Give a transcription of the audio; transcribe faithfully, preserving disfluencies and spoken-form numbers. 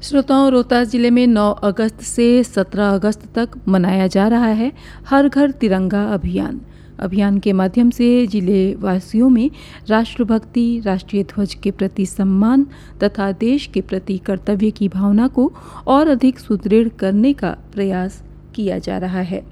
श्रोताओं, रोहतास जिले में नौ अगस्त से सत्रह अगस्त तक मनाया जा रहा है हर घर तिरंगा अभियान। अभियान के माध्यम से जिले वासियों में राष्ट्रभक्ति, राष्ट्रीय ध्वज के प्रति सम्मान तथा देश के प्रति कर्तव्य की भावना को और अधिक सुदृढ़ करने का प्रयास किया जा रहा है।